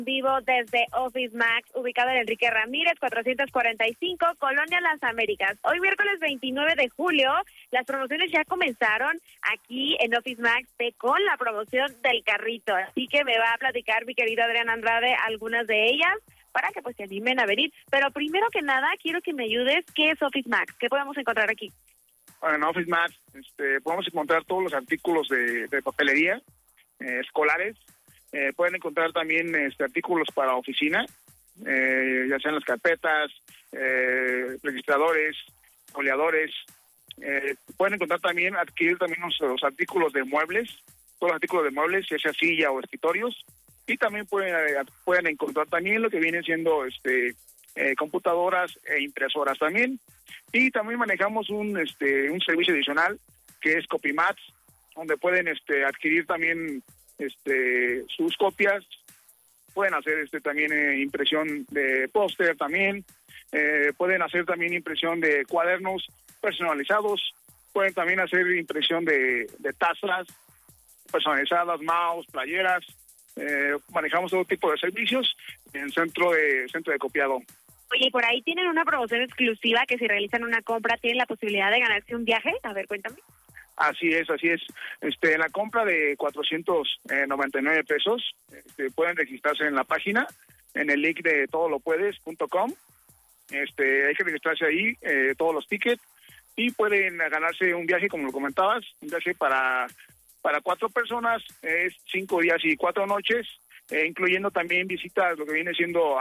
Vivo desde Office Max, ubicado en Enrique Ramírez, 445, Colonia Las Américas. Hoy miércoles 29 de julio, las promociones ya comenzaron aquí en Office Max con la promoción del carrito. Así que me va a platicar mi querido Adrián Andrade algunas de ellas para que pues se animen a venir. Pero primero que nada, quiero que me ayudes. ¿Qué es Office Max? ¿Qué podemos encontrar aquí? En Office Max podemos encontrar todos los artículos de papelería escolares. Pueden encontrar también artículos para oficina, ya sean las carpetas, registradores, foliadores. Pueden encontrar también, adquirir también los artículos de muebles, todos los artículos de muebles, ya sea silla o escritorios. Y también pueden encontrar también lo que vienen siendo computadoras e impresoras también. Y también manejamos un servicio adicional que es CopyMats, donde pueden adquirir también sus copias. Pueden hacer también impresión de póster también, pueden hacer también impresión de cuadernos personalizados, pueden también hacer impresión de tazas personalizadas, mouse, playeras. Manejamos todo tipo de servicios en el centro de copiado. Oye, por ahí tienen una promoción exclusiva que si realizan una compra tienen la posibilidad de ganarse un viaje. A ver, cuéntame. Así es. En la compra de 499 pesos, pueden registrarse en la página, en el link de todolopuedes.com. Hay que registrarse ahí, todos los tickets, y pueden ganarse un viaje, como lo comentabas, un viaje para 4 personas, es 5 días y 4 noches, incluyendo también visitas, lo que viene siendo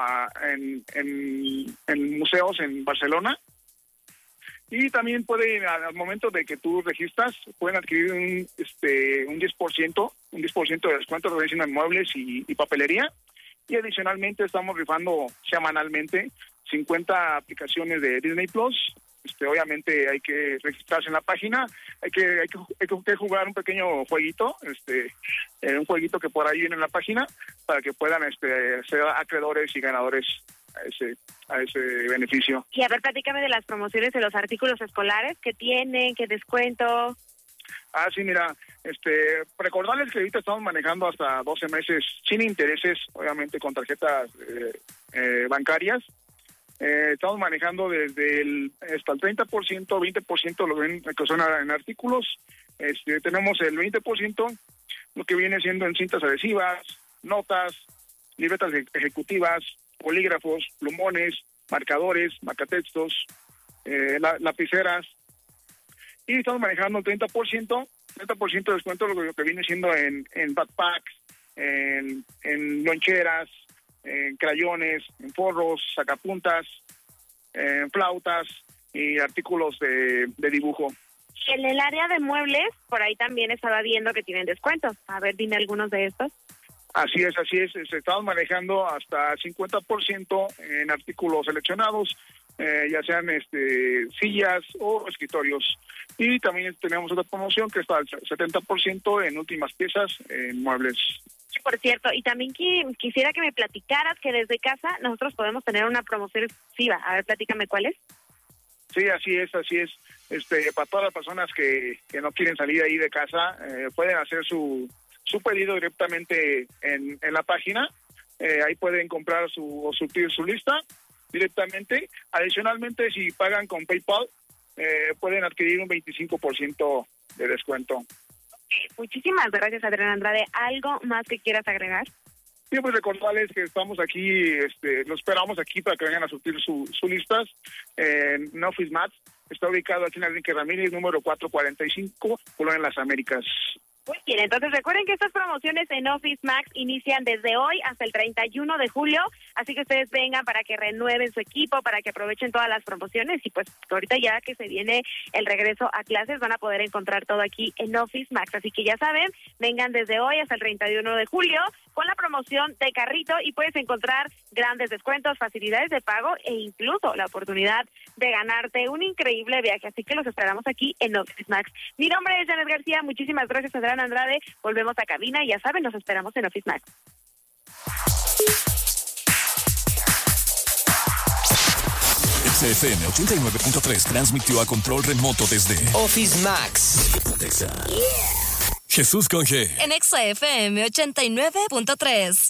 en museos en Barcelona. Y también pueden, al momento de que tú registras, pueden adquirir un 10% de descuento en muebles y papelería. Y adicionalmente estamos rifando semanalmente 50 aplicaciones de Disney Plus. Obviamente hay que registrarse en la página, hay que jugar un pequeño jueguito, un jueguito que por ahí viene en la página, para que puedan ser acreedores y ganadores a ese beneficio. Y a ver, platícame de las promociones de los artículos escolares que tienen, qué descuento. Sí, mira, recordarles que ahorita estamos manejando hasta 12 meses sin intereses, obviamente con tarjetas bancarias. Estamos manejando desde hasta el 30%, 20% lo que son en artículos. Tenemos el 20%, lo que viene siendo en cintas adhesivas, notas, libretas ejecutivas, polígrafos, plumones, marcadores, marcatextos, lapiceras. Y estamos manejando el 30% de descuento, lo que viene siendo en backpacks, en loncheras, en crayones, en forros, sacapuntas, en flautas y artículos de dibujo. En el área de muebles, por ahí también estaba viendo que tienen descuentos. A ver, dime algunos de estos. Así es. Estamos manejando hasta 50% en artículos seleccionados, ya sean sillas o escritorios. Y también tenemos otra promoción que está al 70% en últimas piezas en muebles. Sí, por cierto, y también quisiera que me platicaras que desde casa nosotros podemos tener una promoción exclusiva. A ver, platícame cuál es. Sí, así es. Para todas las personas que no quieren salir ahí de casa, pueden hacer su pedido directamente en la página. Ahí pueden comprar o surtir su lista directamente. Adicionalmente, si pagan con PayPal, pueden adquirir un 25% de descuento. Muchísimas gracias, Adrián Andrade. ¿Algo más que quieras agregar? Sí, pues recordarles que estamos aquí, los esperamos aquí para que vengan a surtir sus listas. En Office Max está ubicado aquí en Enrique Ramírez, número 445, Colonia Las Américas. Muy bien, entonces recuerden que estas promociones en Office Max inician desde hoy hasta el 31 de julio, así que ustedes vengan para que renueven su equipo, para que aprovechen todas las promociones y pues ahorita ya que se viene el regreso a clases van a poder encontrar todo aquí en Office Max, así que ya saben, vengan desde hoy hasta el 31 de julio con la promoción de carrito y puedes encontrar grandes descuentos, facilidades de pago e incluso la oportunidad de ganarte un increíble viaje, así que los esperamos aquí en Office Max. Mi nombre es Janet García, muchísimas gracias, Adrián Andrade, volvemos a cabina y ya saben, nos esperamos en Office Max. XFM 89.3 transmitió a control remoto desde Office Max, Texas. Jesús con G. En XFM 89.3.